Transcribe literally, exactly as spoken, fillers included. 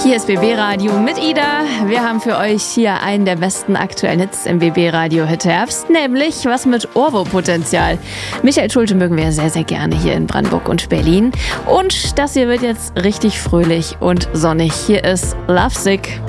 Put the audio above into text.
Hier ist B B Radio mit Ida. Wir haben für euch hier einen der besten aktuellen Hits im B B Radio Hit Herbst, nämlich was mit Ohrwurmpotenzial. Michael Schulte mögen wir sehr, sehr gerne hier in Brandenburg und Berlin. Und das hier wird jetzt richtig fröhlich und sonnig. Hier ist Lovesick.